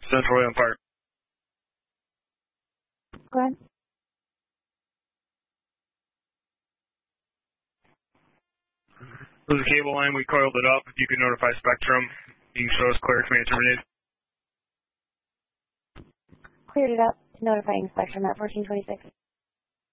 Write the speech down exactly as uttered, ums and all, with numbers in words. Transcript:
Central Royal Park. Go ahead. There's a cable line. We coiled it up. If you could notify Spectrum, you can show us clear command terminated. Cleared it up. Notifying Spectrum at fourteen twenty-six.